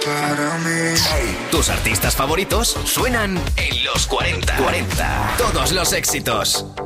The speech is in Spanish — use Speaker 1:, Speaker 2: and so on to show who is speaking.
Speaker 1: para mí.
Speaker 2: Tus artistas favoritos suenan en los 40. Todos los éxitos.